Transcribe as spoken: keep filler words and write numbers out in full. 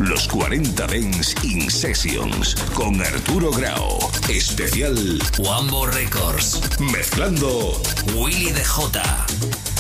Los cuarenta Dance in Sessions con Arturo Grau. Especial Wambo Records. Mezclando Willy D J.